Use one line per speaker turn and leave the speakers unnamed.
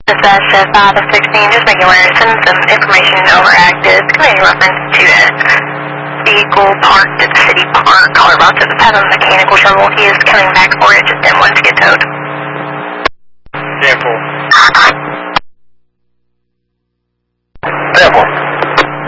Dispatch 5 of 16, just making aware, send some information over active, community reference to a vehicle parked at the city park, caller about to have a mechanical trouble. He is coming back for it, just in 1